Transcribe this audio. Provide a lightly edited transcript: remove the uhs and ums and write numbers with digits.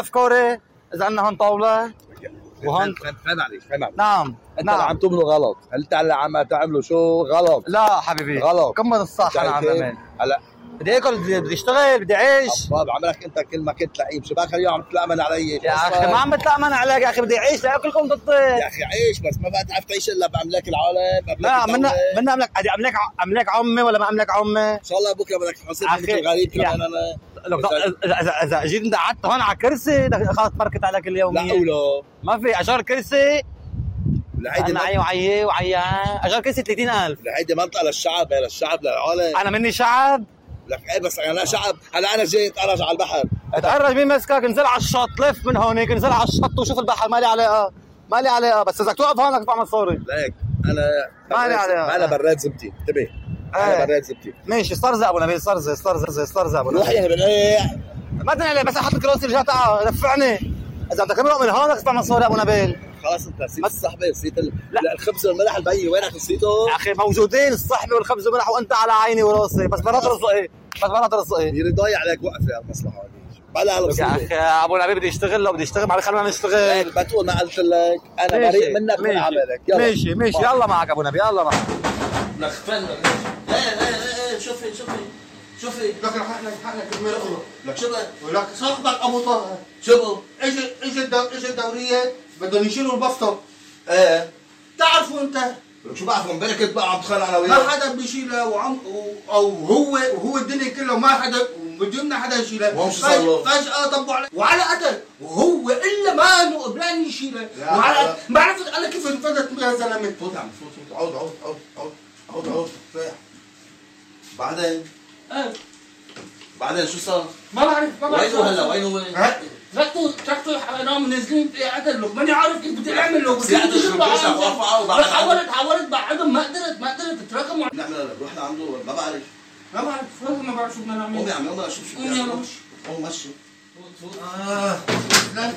افكاري اذا عندنا هون طاوله وهون فهم عليك نعم انت اللي عم تعمله غلط، انت اللي عم تعمله شو غلط. لا حبيبي غلط، كمل الصح. انا عم بعمل هلا بدي اكل، بدي اشتغل، بدي اعيش. بابا عمرك انت كل ما كنت لعيب، شو باك اليوم عم تتلامن علي؟ يا اخي ما عم بتلامن عليك يا اخي، بدي اعيش لاكلكم ضدك يا اخي عيش، بس ما بقى تعرف تعيش الا باملاك العالم. لا منا املك، بدي املك عمي ولا ما املك عمي؟ ان شاء الله بكره بدك تحصل مثل غريب كمان. انا اذا جيت انت قعدت هون على كرسي خلص بركت عليك اليوميه. لا ولا ما في اجار كرسي لهيدي معي وعيه اجار كرسي 30,000. لهيدي منطقه للشعب، هي للشعب للعالم. انا مني شعب لك ايه بس انا شعب. هلا انا جاي اتأرج على البحر. اتأرج مين مسكك؟ انزل على الشط، لف من هونيك انزل على الشط وشوف البحر. مالي علاقه، مالي علاقه، بس اذا توقف هون بدك تدفع مصاري. ليك انا مالي علاقه، انا براد زبتي، انتبه. انا براد زبتي. ماشي استرزق ابو نبيل، استرزق ابو نبيل. روح يا بنيه ما تنقل بس احط الكراسي رجع تعال دفعني. اذا بدك تمرق من هون بدك تدفع مصاري ابو نبيل. خلاص انت نسيت الصحبه، نسيت الخبز والملح البي، وينك نسيته؟ يا اخي موجودين الصحبه والخبز والملح وانت على عيني وراسي، بس مرات رزقي، يري ضايع عليك وقفه على المصلحه هذه بلا يا اخي ابو نبيل بدي اشتغل، لو بدي اشتغل معلش خلينا نشتغل. ما تقول ما قلت لك انا بريء منك من عملك. ماشي يلا معك ابو نبيل، يلا معك. لك فن ايه شوفي لك حقنا كلمه اخرى. لك شو بقى؟ ولك صاحبك ابو طه شو اجى الدوريه بدهم يشيلوا البسطه. ايه تعرفوا انت شو بعرف امبارح كنت بقى عم تخانق انا ما وياه. حدا بيشيلها او هو الدنيا كلها ما حدا بدنا حدا يشيلها. وهم شو صار له؟ فجأة طبوا عليه وعلى قتل، وهو الا ما انه قبلان يشيلها. وعلى ما عرفت انا كيف انفلت يا زلمه. فوت يا عم فوت عود بعدين بعدين شو صار؟ ما بعرف وينه هلا وين تركته حرام نازلين في عدل له، ماني عارف كيف بدي اعمل له. بس قاعد اشرب بشرب وارفعه وبعد حاولت بعدهم ما قدرت اتراكم. نعمل نروح لعنده ما بعرف ما بعرف شو بدنا نعمل. قوم يا عم يلا شوف شو قوم يلا قوم مشي.